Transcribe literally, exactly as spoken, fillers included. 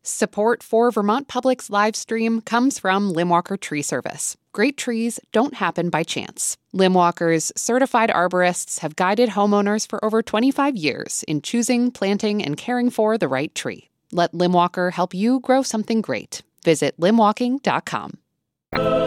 Support for Vermont Public's live stream comes from Limwalker Tree Service. Great trees don't happen by chance. Limwalker's certified arborists have guided homeowners for over twenty-five years in choosing, planting, and caring for the right tree. Let Limwalker help you grow something great. Visit limwalking dot com.